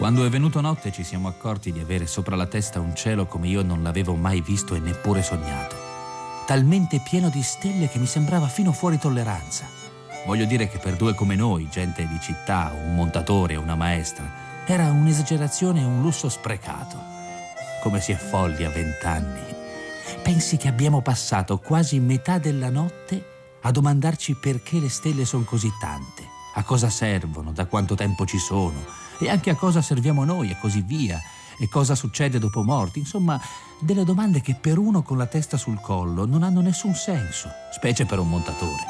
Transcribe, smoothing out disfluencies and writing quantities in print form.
Quando è venuto notte ci siamo accorti di avere sopra la testa un cielo come io non l'avevo mai visto e neppure sognato. Talmente pieno di stelle che mi sembrava fino fuori tolleranza. Voglio dire che per due come noi, gente di città, un montatore e una maestra, era un'esagerazione e un lusso sprecato. Come si è folli a 20 anni. Pensi che abbiamo passato quasi metà della notte a domandarci perché le stelle sono così tante, a cosa servono, da quanto tempo ci sono, e anche a cosa serviamo noi e così via, e cosa succede dopo morti. Insomma, delle domande che per uno con la testa sul collo non hanno nessun senso, specie per un montatore.